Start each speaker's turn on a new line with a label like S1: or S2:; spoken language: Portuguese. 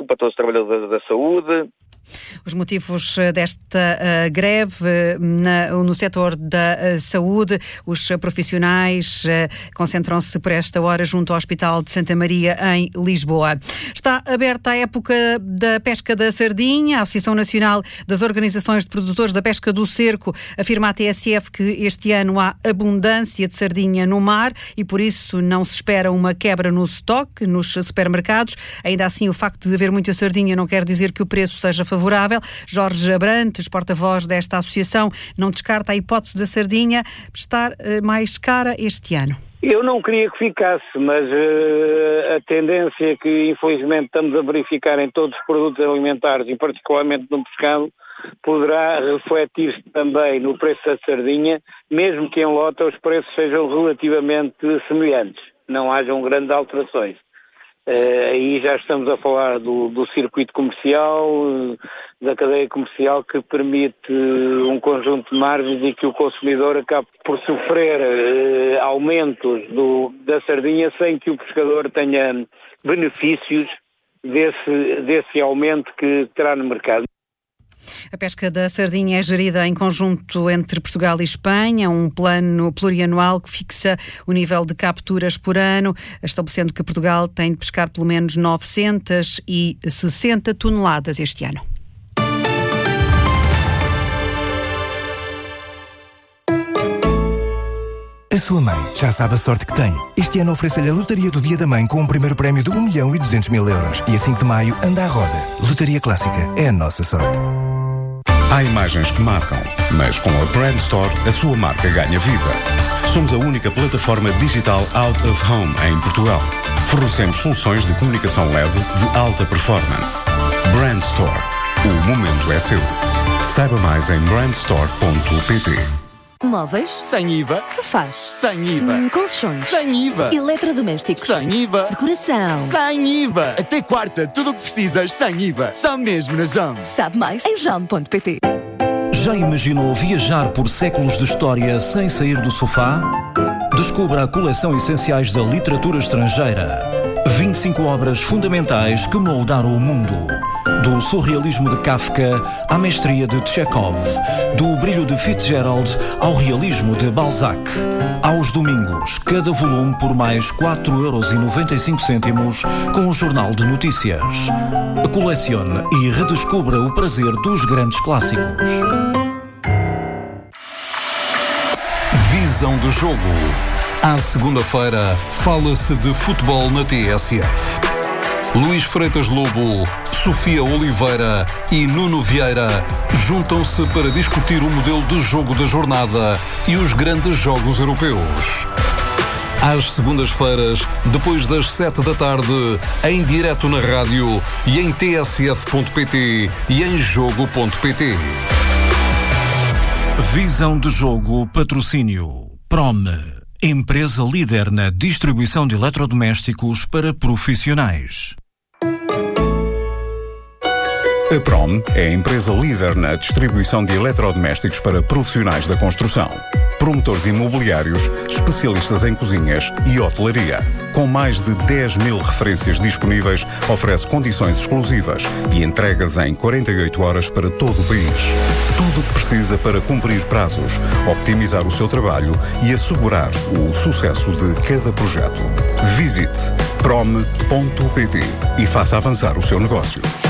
S1: para todos os trabalhadores da saúde.
S2: Os motivos desta greve no setor da saúde, os profissionais concentram-se por esta hora junto ao Hospital de Santa Maria, em Lisboa. Está aberta a época da pesca da sardinha. A Associação Nacional das Organizações de Produtores da Pesca do Cerco afirma à TSF que este ano há abundância de sardinha no mar e por isso não se espera uma quebra no estoque nos supermercados. Ainda assim, o facto de haver muita sardinha não quer dizer que o preço seja favorável. Jorge Abrantes, porta-voz desta associação, não descarta a hipótese da sardinha estar mais cara este ano.
S3: Eu não queria que ficasse, mas a tendência que infelizmente estamos a verificar em todos os produtos alimentares e particularmente no pescado poderá refletir-se também no preço da sardinha, mesmo que em lota os preços sejam relativamente semelhantes, não hajam grandes alterações. Aí já estamos a falar do circuito comercial, da cadeia comercial que permite um conjunto de margens e que o consumidor acaba por sofrer aumentos da sardinha sem que o pescador tenha benefícios desse aumento que terá no mercado.
S2: A pesca da sardinha é gerida em conjunto entre Portugal e Espanha, um plano plurianual que fixa o nível de capturas por ano, estabelecendo que Portugal tem de pescar pelo menos 960 toneladas este ano.
S4: A sua mãe já sabe a sorte que tem. Este ano oferece-lhe a Lotaria do Dia da Mãe com um primeiro prémio de 1.200.000 euros. Dia 5 de maio, anda à roda. Lotaria Clássica é a nossa sorte.
S5: Há imagens que marcam, mas com a Brand Store a sua marca ganha vida. Somos a única plataforma digital out of home em Portugal. Fornecemos soluções de comunicação LED de alta performance. Brand Store. O momento é seu. Saiba mais em brandstore.pt.
S6: Móveis?
S7: Sem IVA.
S6: Sofás?
S7: Sem IVA.
S6: Colchões?
S7: Sem IVA.
S6: Eletrodomésticos?
S7: Sem IVA.
S6: Decoração?
S7: Sem IVA. Até quarta, tudo o que precisas sem IVA. Só mesmo na JOM.
S6: Sabe mais em JOM.pt.
S8: Já imaginou viajar por séculos de história sem sair do sofá? Descubra a coleção Essenciais da Literatura Estrangeira. 25 obras fundamentais que moldaram o mundo. Do surrealismo de Kafka à mestria de Chekhov, do brilho de Fitzgerald ao realismo de Balzac. Aos domingos, cada volume por mais 4,95 € com o Jornal de Notícias. Colecione e redescubra o prazer dos grandes clássicos.
S9: Visão do jogo. À segunda-feira, fala-se de futebol na TSF. Luís Freitas Lobo, Sofia Oliveira e Nuno Vieira juntam-se para discutir o modelo de jogo da jornada e os grandes jogos europeus. Às segundas-feiras, depois das 7 da tarde, em direto na rádio e em tsf.pt e em jogo.pt.
S8: Visão de jogo, patrocínio. Prome, empresa líder na distribuição de eletrodomésticos para profissionais.
S5: A Prom é a empresa líder na distribuição de eletrodomésticos para profissionais da construção. Promotores imobiliários, especialistas em cozinhas e hotelaria. Com mais de 10.000 referências disponíveis, oferece condições exclusivas e entregas em 48 horas para todo o país. Tudo o que precisa para cumprir prazos, optimizar o seu trabalho e assegurar o sucesso de cada projeto. Visite prom.pt e faça avançar o seu negócio.